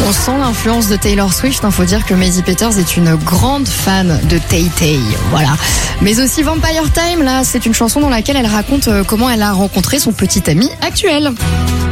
On sent l'influence de Taylor Swift. Faut dire que Maisy Peters est une grande fan de Tay-Tay. Voilà. Mais aussi Vampire Time, là, c'est une chanson dans laquelle elle raconte comment elle a rencontré son petit ami actuel.